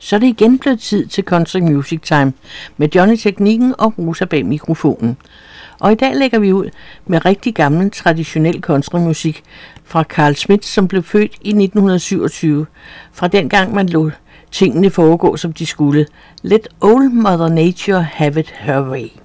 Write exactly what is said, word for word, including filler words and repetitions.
Så er det igen blevet tid til Country Music Time med Johnny Teknikken og Rosa bag mikrofonen. Og i dag lægger vi ud med rigtig gammel traditionel countrymusik fra Carl Smith, som blev født i nitten syvogtyve. Fra dengang man lod tingene foregå, som de skulle. Let Old Mother Nature have it her way.